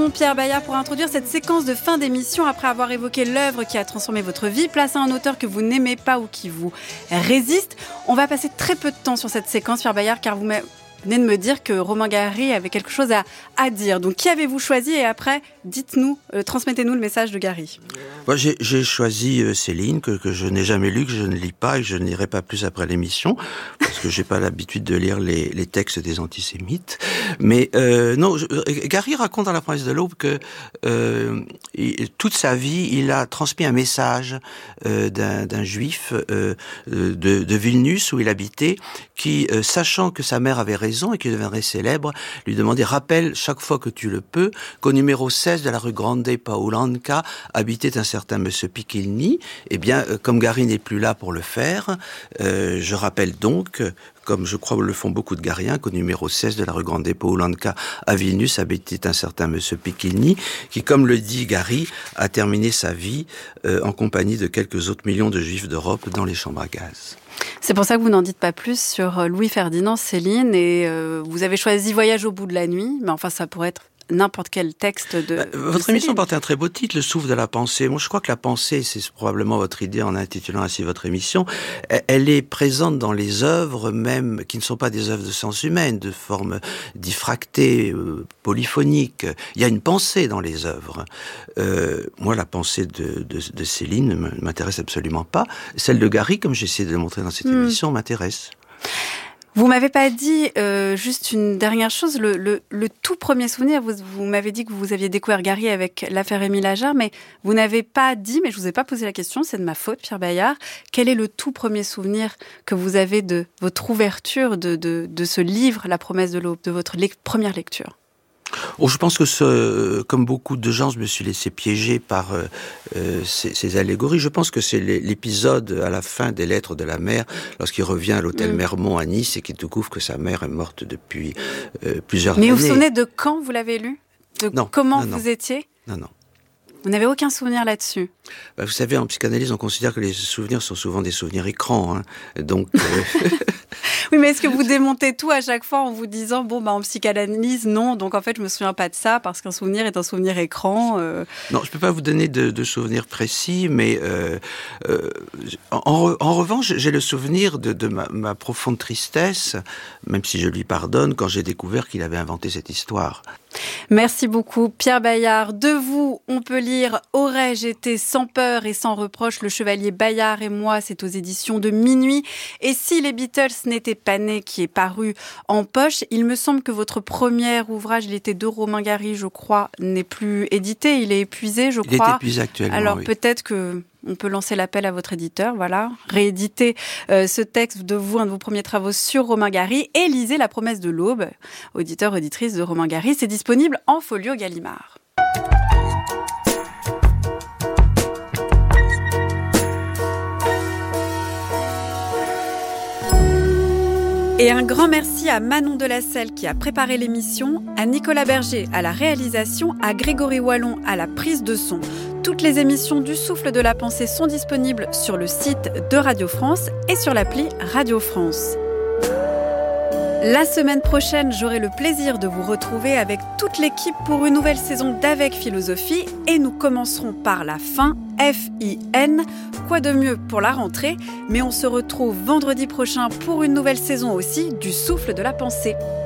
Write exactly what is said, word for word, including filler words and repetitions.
question, Pierre Bayard, pour introduire cette séquence de fin d'émission. Après avoir évoqué l'œuvre qui a transformé votre vie, place à un auteur que vous n'aimez pas ou qui vous résiste. On va passer très peu de temps sur cette séquence, Pierre Bayard, car vous venez de me dire que Romain Gary avait quelque chose à, à dire. Donc, qui avez-vous choisi? Et après, dites-nous, euh, transmettez-nous le message de Gary. Moi, j'ai, j'ai choisi euh, Céline, que, que je n'ai jamais lu, que je ne lis pas et que je ne lirai pas plus après l'émission, parce que j'ai pas l'habitude de lire les, les textes des antisémites. Mais euh, non, je, Gary raconte dans La promesse de l'aube que euh, il, toute sa vie, il a transmis un message euh, d'un, d'un juif euh, de, de Vilnius, où il habitait, qui, euh, sachant que sa mère avait raison et qu'il deviendrait célèbre, lui demandait: rappelle chaque fois que tu le peux qu'au numéro seize de la rue Grande Paulanka habitait un certain monsieur Pichilny. Eh bien, euh, comme Gary n'est plus là pour le faire, euh, je rappelle donc, comme je crois le font beaucoup de Gariens, qu'au numéro seize de la rue Grande Paulanka à Vilnius habitait un certain monsieur Pichilny, qui, comme le dit Gary, a terminé sa vie euh, en compagnie de quelques autres millions de juifs d'Europe dans les chambres à gaz. C'est pour ça que vous n'en dites pas plus sur Louis-Ferdinand Céline, et euh, vous avez choisi Voyage au bout de la nuit, mais enfin ça pourrait être n'importe quel texte de... Bah, votre de émission portait un très beau titre, Le souffle de la pensée. Moi, je crois que la pensée, c'est probablement votre idée en intitulant ainsi votre émission, elle est présente dans les œuvres même qui ne sont pas des œuvres de sciences humaines, de forme diffractée, euh, polyphonique. Il y a une pensée dans les œuvres. Euh, moi, la pensée de, de, de Céline ne m'intéresse absolument pas. Celle de Gary, comme j'ai essayé de le montrer dans cette mmh. émission, m'intéresse. Vous m'avez pas dit euh, juste une dernière chose, le, le, le tout premier souvenir, vous, vous m'avez dit que vous aviez découvert Gary avec l'affaire Émile Ajar, mais vous n'avez pas dit, mais je vous ai pas posé la question, c'est de ma faute, Pierre Bayard, quel est le tout premier souvenir que vous avez de votre ouverture de, de, de ce livre, La promesse de l'aube, de votre le- première lecture? Oh, je pense que, ce, comme beaucoup de gens, je me suis laissé piéger par euh, euh, ces, ces allégories. Je pense que c'est l'épisode à la fin des Lettres de la mer, lorsqu'il revient à l'hôtel mmh. Mermont à Nice et qu'il découvre que sa mère est morte depuis euh, plusieurs Mais années. Mais vous vous souvenez de quand vous l'avez lu? De non, comment non, vous non. étiez? Non, non. Vous n'avez aucun souvenir là-dessus? Bah, vous savez, en psychanalyse, on considère que les souvenirs sont souvent des souvenirs écrans. Hein. Donc... Euh... Oui, mais est-ce que vous démontez tout à chaque fois en vous disant, bon, bah, en psychanalyse, non, donc en fait, je me souviens pas de ça parce qu'un souvenir est un souvenir écran euh... Non, je peux pas vous donner de, de souvenirs précis, mais euh, euh, en, en revanche, j'ai le souvenir de, de ma, ma profonde tristesse, même si je lui pardonne, quand j'ai découvert qu'il avait inventé cette histoire. Merci beaucoup, Pierre Bayard. De vous, on peut lire « Aurais-je été sans peur et sans reproche, le chevalier Bayard et moi », c'est aux éditions de Minuit. Et si les Beatles n'étaient pas nés, qui est paru en poche, il me semble que votre premier ouvrage, il était de Romain Gary, je crois, n'est plus édité, il est épuisé, je il crois. Il est épuisé actuellement, Alors oui. peut-être que... on peut lancer l'appel à votre éditeur, voilà, rééditer euh, ce texte de vous, un de vos premiers travaux sur Romain Gary, et lisez La promesse de l'aube, auditeur, auditrice de Romain Gary. C'est disponible en folio Gallimard. Et un grand merci à Manon Delacelle qui a préparé l'émission, à Nicolas Berger à la réalisation, à Grégory Wallon à la prise de son. Toutes les émissions du Souffle de la Pensée sont disponibles sur le site de Radio France et sur l'appli Radio France. La semaine prochaine, j'aurai le plaisir de vous retrouver avec toute l'équipe pour une nouvelle saison d'Avec Philosophie et nous commencerons par la fin, F I N. Quoi de mieux pour la rentrée, mais on se retrouve vendredi prochain pour une nouvelle saison aussi du Souffle de la Pensée.